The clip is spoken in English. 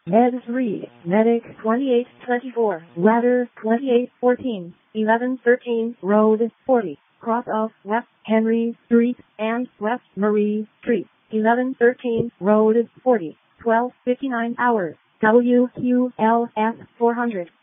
Med 3, Medic 2824, Ladder 2814, 1113, Road 40, cross of West Henry Street and West Marie Street, 1113, Road 40, 12:59 hours, WQLS 400.